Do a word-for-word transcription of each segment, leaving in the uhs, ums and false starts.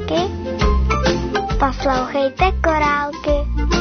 korálky? Poslouchejte Korálky.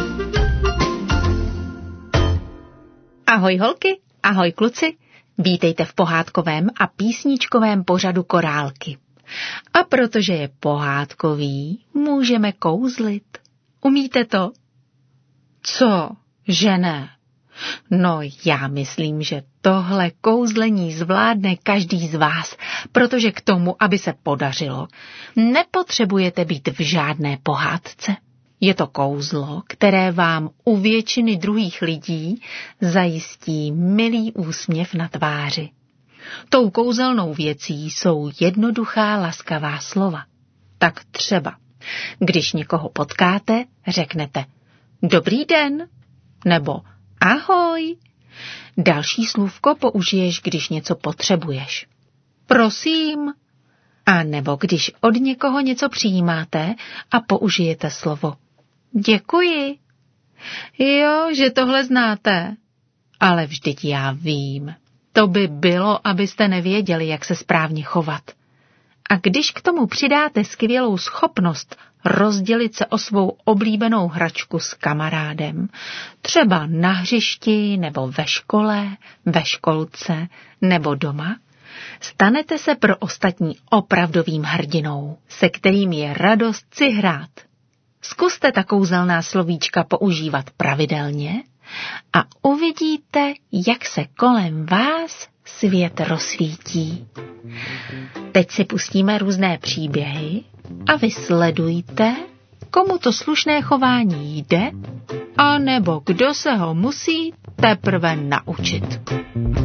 Ahoj holky, ahoj kluci, vítejte v pohádkovém a písničkovém pořadu Korálky. A protože je pohádkový, můžeme kouzlit. Umíte to? Co? Že ne? No, já myslím, že tohle kouzlení zvládne každý z vás, protože k tomu, aby se podařilo, nepotřebujete být v žádné pohádce. Je to kouzlo, které vám u většiny druhých lidí zajistí milý úsměv na tváři. Tou kouzelnou věcí jsou jednoduchá laskavá slova. Tak třeba, když někoho potkáte, řeknete dobrý den nebo ahoj. Další slůvko použiješ, když něco potřebuješ. Prosím. A nebo když od někoho něco přijímáte a použijete slovo děkuji. Jo, že tohle znáte. Ale vždyť já vím. To by bylo, abyste nevěděli, jak se správně chovat. A když k tomu přidáte skvělou schopnost rozdělit se o svou oblíbenou hračku s kamarádem, třeba na hřišti nebo ve škole, ve školce nebo doma, stanete se pro ostatní opravdovým hrdinou, se kterým je radost si hrát. Zkuste ta kouzelná slovíčka používat pravidelně a uvidíte, jak se kolem vás svět rozsvítí. Teď si pustíme různé příběhy a vy sledujte, komu to slušné chování jde, a nebo kdo se ho musí teprve naučit.